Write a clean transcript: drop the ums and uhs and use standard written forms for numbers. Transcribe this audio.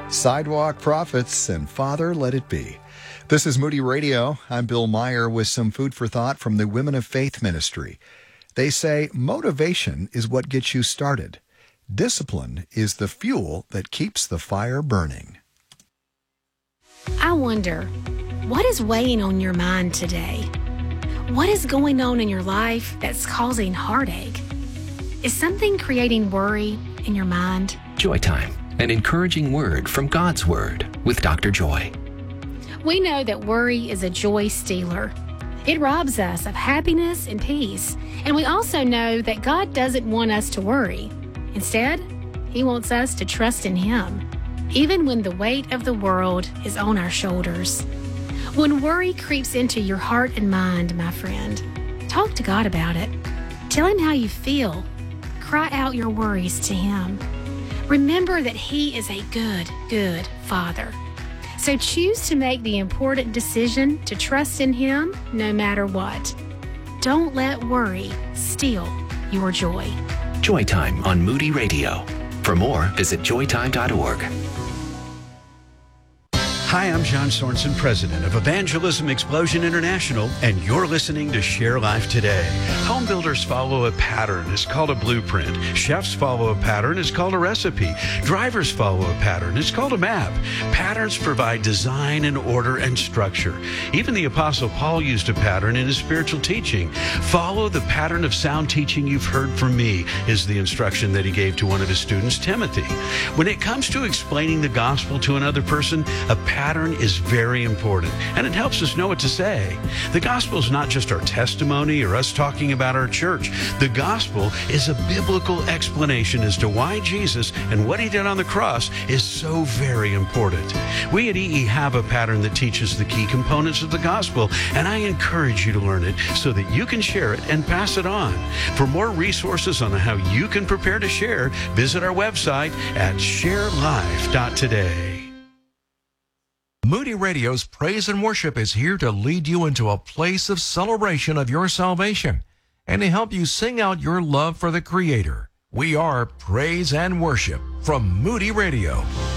Sidewalk Prophets and Father Let It Be. This is Moody Radio. I'm Bill Meyer with some food for thought from the Women of Faith Ministry. They say motivation is what gets you started. Discipline is the fuel that keeps the fire burning. I wonder, what is weighing on your mind today? What is going on in your life that's causing heartache? Is something creating worry in your mind? Joy Time, an encouraging word from God's Word with Dr. Joy. We know that worry is a joy stealer. It robs us of happiness and peace. And we also know that God doesn't want us to worry. Instead, He wants us to trust in Him, even when the weight of the world is on our shoulders. When worry creeps into your heart and mind, my friend, talk to God about it. Tell Him how you feel. Cry out your worries to Him. Remember that He is a good Father. So choose to make the important decision to trust in Him no matter what. Don't let worry steal your joy. Joy Time on Moody Radio. For more, visit joytime.org. Hi, I'm John Sorensen, president of Evangelism Explosion International, and you're listening to Share Life Today. Home builders follow a pattern. It's called a blueprint. Chefs follow a pattern. It's called a recipe. Drivers follow a pattern. It's called a map. Patterns provide design and order and structure. Even the Apostle Paul used a pattern in his spiritual teaching. Follow the pattern of sound teaching you've heard from me, is the instruction that he gave to one of his students, Timothy. When it comes to explaining the gospel to another person, a pattern is very important, and it helps us know what to say. The gospel is not just our testimony or us talking about our church. The gospel is a biblical explanation as to why Jesus and what He did on the cross is so very important. We at EE have a pattern that teaches the key components of the gospel, and I encourage you to learn it so that you can share it and pass it on. For more resources on how you can prepare to share, visit our website at sharelife.today. Moody Radio's Praise and Worship is here to lead you into a place of celebration of your salvation and to help you sing out your love for the Creator. We are Praise and Worship from Moody Radio.